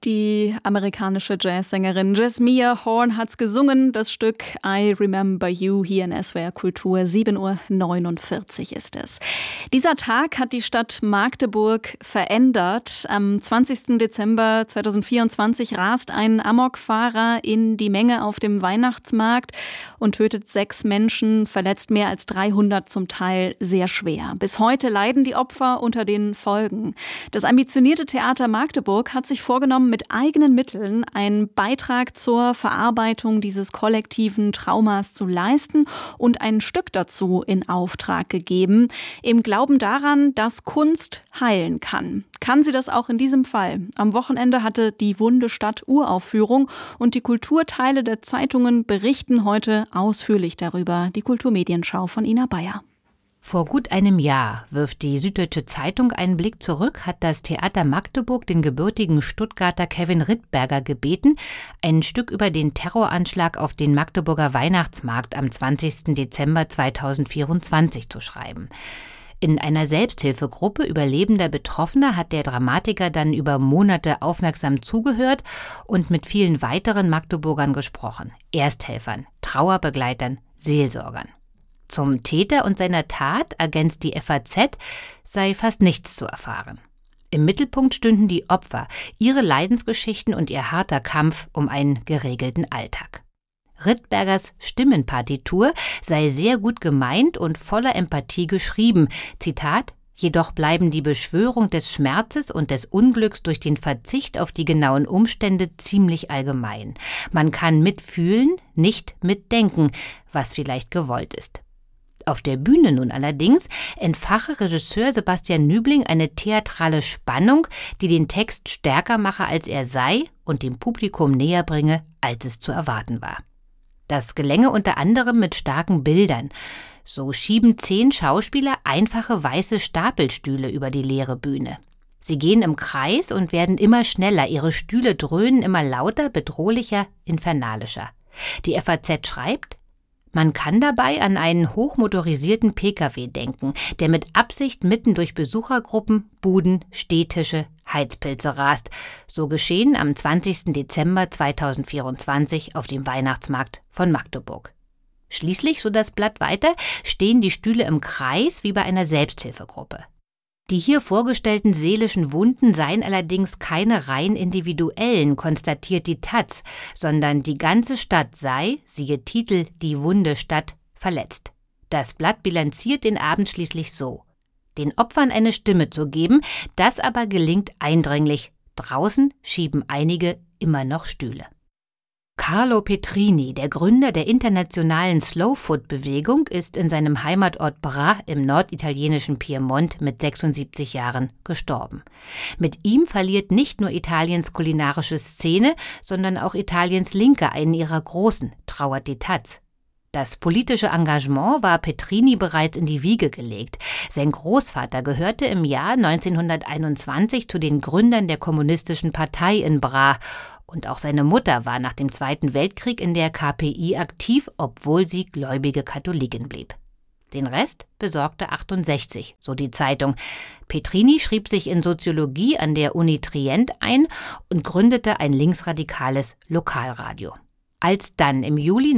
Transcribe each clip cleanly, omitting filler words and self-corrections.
Die amerikanische Jazzsängerin Jasmia Horn hat's gesungen, das Stück I Remember You hier in SWR Kultur. 7:49 Uhr ist es. Dieser Tag hat die Stadt Magdeburg verändert. Am 20. Dezember 2024 rast ein Amokfahrer in die Menge auf dem Weihnachtsmarkt und tötet 6 Menschen, verletzt mehr als 300 zum Teil sehr schwer. Bis heute leiden die Opfer unter den Folgen. Das ambitionierte Theater Magdeburg hat sich vorgenommen, mit eigenen Mitteln einen Beitrag zur Verarbeitung dieses kollektiven Traumas zu leisten und ein Stück dazu in Auftrag gegeben, im Glauben daran, dass Kunst heilen kann. Kann sie das auch in diesem Fall? Am Wochenende hatte die Wunde Stadt Uraufführung und die Kulturteile der Zeitungen berichten heute ausführlich darüber. Die Kulturmedienschau von Ina Bayer. Vor gut einem Jahr, wirft die Süddeutsche Zeitung einen Blick zurück, hat das Theater Magdeburg den gebürtigen Stuttgarter Kevin Rittberger gebeten, ein Stück über den Terroranschlag auf den Magdeburger Weihnachtsmarkt am 20. Dezember 2024 zu schreiben. In einer Selbsthilfegruppe überlebender Betroffener hat der Dramatiker dann über Monate aufmerksam zugehört und mit vielen weiteren Magdeburgern gesprochen, Ersthelfern, Trauerbegleitern, Seelsorgern. Zum Täter und seiner Tat, ergänzt die FAZ, sei fast nichts zu erfahren. Im Mittelpunkt stünden die Opfer, ihre Leidensgeschichten und ihr harter Kampf um einen geregelten Alltag. Rittbergers Stimmenpartitur sei sehr gut gemeint und voller Empathie geschrieben. Zitat: Jedoch bleiben die Beschwörung des Schmerzes und des Unglücks durch den Verzicht auf die genauen Umstände ziemlich allgemein. Man kann mitfühlen, nicht mitdenken, was vielleicht gewollt ist. Auf der Bühne nun allerdings entfache Regisseur Sebastian Nübling eine theatrale Spannung, die den Text stärker mache, als er sei, und dem Publikum näher bringe, als es zu erwarten war. Das gelänge unter anderem mit starken Bildern. So schieben 10 Schauspieler einfache weiße Stapelstühle über die leere Bühne. Sie gehen im Kreis und werden immer schneller, ihre Stühle dröhnen immer lauter, bedrohlicher, infernalischer. Die FAZ schreibt: Man kann dabei an einen hochmotorisierten Pkw denken, der mit Absicht mitten durch Besuchergruppen, Buden, Stehtische, Heizpilze rast. So geschehen am 20. Dezember 2024 auf dem Weihnachtsmarkt von Magdeburg. Schließlich, so das Blatt weiter, stehen die Stühle im Kreis wie bei einer Selbsthilfegruppe. Die hier vorgestellten seelischen Wunden seien allerdings keine rein individuellen, konstatiert die taz, sondern die ganze Stadt sei, siehe Titel Die Wunde Stadt, verletzt. Das Blatt bilanziert den Abend schließlich so: Den Opfern eine Stimme zu geben, das aber gelingt eindringlich. Draußen schieben einige immer noch Stühle. Carlo Petrini, der Gründer der internationalen Slow-Food-Bewegung, ist in seinem Heimatort Bra im norditalienischen Piemont mit 76 Jahren gestorben. Mit ihm verliert nicht nur Italiens kulinarische Szene, sondern auch Italiens Linke einen ihrer Großen, trauert die taz. Das politische Engagement war Petrini bereits in die Wiege gelegt. Sein Großvater gehörte im Jahr 1921 zu den Gründern der Kommunistischen Partei in Bra. Und auch seine Mutter war nach dem Zweiten Weltkrieg in der KPI aktiv, obwohl sie gläubige Katholikin blieb. Den Rest besorgte 68, so die Zeitung. Petrini schrieb sich in Soziologie an der Uni Trient ein und gründete ein linksradikales Lokalradio. Als dann im Juli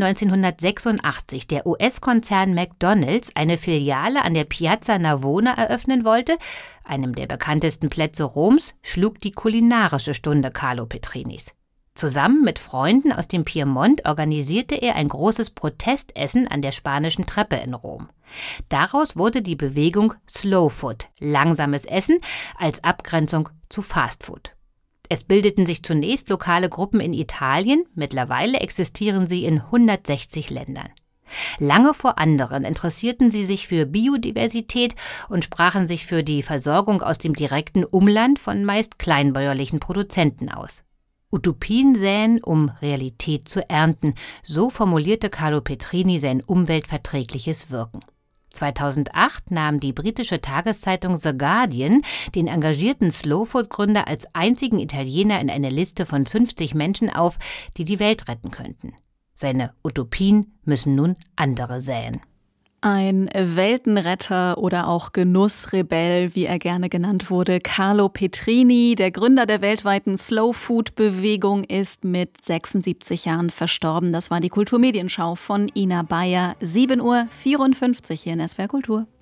1986 der US-Konzern McDonald's eine Filiale an der Piazza Navona eröffnen wollte, einem der bekanntesten Plätze Roms, schlug die kulinarische Stunde Carlo Petrinis. Zusammen mit Freunden aus dem Piemont organisierte er ein großes Protestessen an der Spanischen Treppe in Rom. Daraus wurde die Bewegung Slow Food, langsames Essen, als Abgrenzung zu Fast Food. Es bildeten sich zunächst lokale Gruppen in Italien, mittlerweile existieren sie in 160 Ländern. Lange vor anderen interessierten sie sich für Biodiversität und sprachen sich für die Versorgung aus dem direkten Umland von meist kleinbäuerlichen Produzenten aus. Utopien säen, um Realität zu ernten, so formulierte Carlo Petrini sein umweltverträgliches Wirken. 2008 nahm die britische Tageszeitung The Guardian den engagierten Slowfood-Gründer als einzigen Italiener in eine Liste von 50 Menschen auf, die die Welt retten könnten. Seine Utopien müssen nun andere säen. Ein Weltenretter oder auch Genussrebell, wie er gerne genannt wurde. Carlo Petrini, der Gründer der weltweiten Slow-Food-Bewegung, ist mit 76 Jahren verstorben. Das war die Kulturmedienschau von Ina Bayer. 7:54 Uhr hier in SWR Kultur.